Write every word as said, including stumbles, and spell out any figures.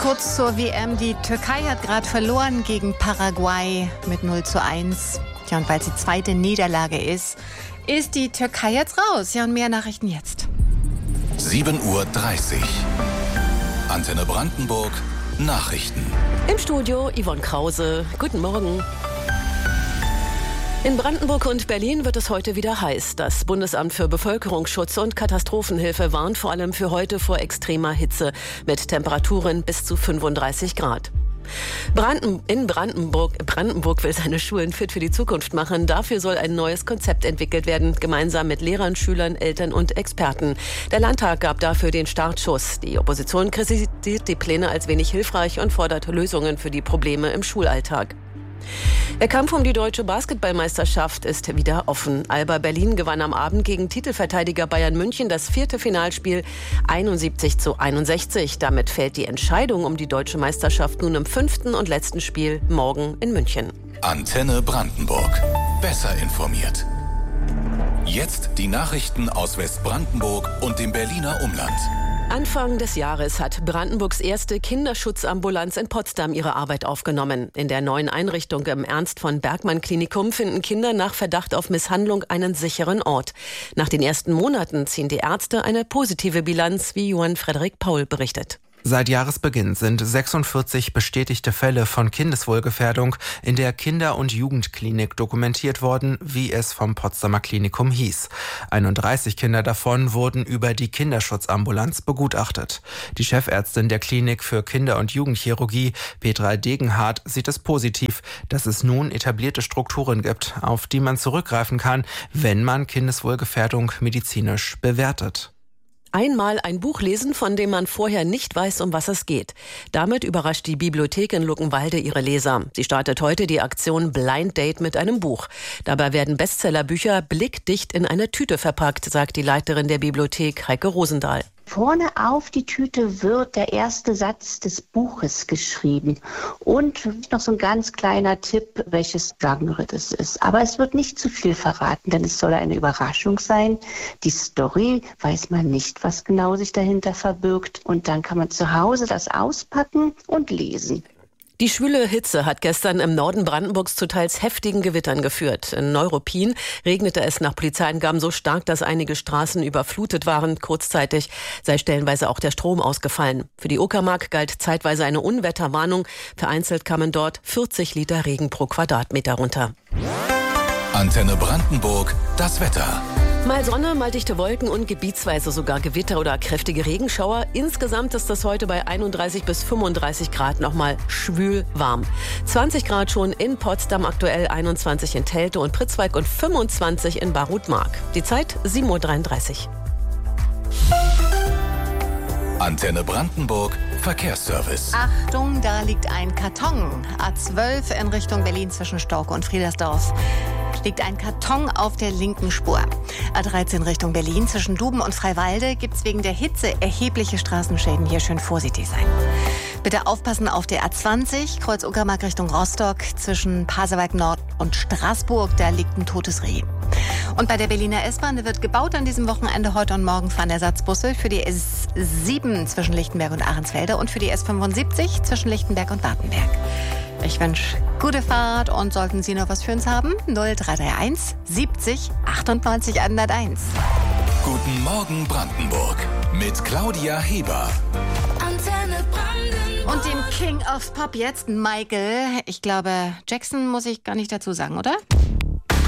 Kurz zur W M. Die Türkei hat gerade verloren gegen Paraguay mit null zu eins. Ja, und weil es die zweite Niederlage ist, ist die Türkei jetzt raus. Ja, und mehr Nachrichten jetzt. sieben Uhr dreißig. Antenne Brandenburg. Nachrichten. Im Studio Yvonne Krause. Guten Morgen. In Brandenburg und Berlin wird es heute wieder heiß. Das Bundesamt für Bevölkerungsschutz und Katastrophenhilfe warnt vor allem für heute vor extremer Hitze mit Temperaturen bis zu fünfunddreißig Grad. Branden, in Brandenburg, Brandenburg will seine Schulen fit für die Zukunft machen. Dafür soll ein neues Konzept entwickelt werden, gemeinsam mit Lehrern, Schülern, Eltern und Experten. Der Landtag gab dafür den Startschuss. Die Opposition kritisiert die Pläne als wenig hilfreich und fordert Lösungen für die Probleme im Schulalltag. Der Kampf um die deutsche Basketballmeisterschaft ist wieder offen. Alba Berlin gewann am Abend gegen Titelverteidiger Bayern München das vierte Finalspiel einundsiebzig zu einundsechzig. Damit fällt die Entscheidung um die deutsche Meisterschaft nun im fünften und letzten Spiel morgen in München. Antenne Brandenburg. Besser informiert. Jetzt die Nachrichten aus Westbrandenburg und dem Berliner Umland. Anfang des Jahres hat Brandenburgs erste Kinderschutzambulanz in Potsdam ihre Arbeit aufgenommen. In der neuen Einrichtung im Ernst-von-Bergmann-Klinikum finden Kinder nach Verdacht auf Misshandlung einen sicheren Ort. Nach den ersten Monaten ziehen die Ärzte eine positive Bilanz, wie Johann Frederik Paul berichtet. Seit Jahresbeginn sind sechsundvierzig bestätigte Fälle von Kindeswohlgefährdung in der Kinder- und Jugendklinik dokumentiert worden, wie es vom Potsdamer Klinikum hieß. einunddreißig Kinder davon wurden über die Kinderschutzambulanz begutachtet. Die Chefärztin der Klinik für Kinder- und Jugendchirurgie, Petra Degenhardt, sieht es positiv, dass es nun etablierte Strukturen gibt, auf die man zurückgreifen kann, wenn man Kindeswohlgefährdung medizinisch bewertet. Einmal ein Buch lesen, von dem man vorher nicht weiß, um was es geht. Damit überrascht die Bibliothek in Luckenwalde ihre Leser. Sie startet heute die Aktion Blind Date mit einem Buch. Dabei werden Bestsellerbücher blickdicht in eine Tüte verpackt, sagt die Leiterin der Bibliothek, Heike Rosendahl. Vorne auf die Tüte wird der erste Satz des Buches geschrieben und noch so ein ganz kleiner Tipp, welches Genre das ist. Aber es wird nicht zu viel verraten, denn es soll eine Überraschung sein. Die Story weiß man nicht, was genau sich dahinter verbirgt. Und dann kann man zu Hause das auspacken und lesen. Die schwüle Hitze hat gestern im Norden Brandenburgs zu teils heftigen Gewittern geführt. In Neuruppin regnete es nach Polizeiangaben so stark, dass einige Straßen überflutet waren. Kurzzeitig sei stellenweise auch der Strom ausgefallen. Für die Uckermark galt zeitweise eine Unwetterwarnung. Vereinzelt kamen dort vierzig Liter Regen pro Quadratmeter runter. Antenne Brandenburg, das Wetter. Mal Sonne, mal dichte Wolken und gebietsweise sogar Gewitter oder kräftige Regenschauer. Insgesamt ist es heute bei einunddreißig bis fünfunddreißig Grad nochmal schwül warm. zwanzig Grad schon in Potsdam, aktuell einundzwanzig in Telte und Pritzwalk und fünfundzwanzig in Barut-Mark. Die Zeit sieben Uhr dreiunddreißig. Antenne Brandenburg, Verkehrsservice. Achtung, da liegt ein Karton. A zwölf in Richtung Berlin zwischen Storke und Friedersdorf. Liegt ein Karton auf der linken Spur. A dreizehn Richtung Berlin zwischen Duben und Freiwalde gibt es wegen der Hitze erhebliche Straßenschäden. Hier schön vorsichtig sein. Bitte aufpassen auf der A zwanzig, Kreuz Uckermark Richtung Rostock zwischen Pasewalk Nord und Straßburg. Da liegt ein totes Reh. Und bei der Berliner S-Bahn wird gebaut an diesem Wochenende. Heute und morgen fahren Ersatzbusse für die S sieben zwischen Lichtenberg und Ahrensfelde und für die S fünfundsiebzig zwischen Lichtenberg und Wartenberg. Ich wünsche gute Fahrt und sollten Sie noch was für uns haben, null drei drei eins siebzig achtundneunzig hunderteins. Guten Morgen Brandenburg mit Claudia Heber. Antenne Brandenburg. Und dem King of Pop jetzt, Michael. Ich glaube, Jackson muss ich gar nicht dazu sagen, oder?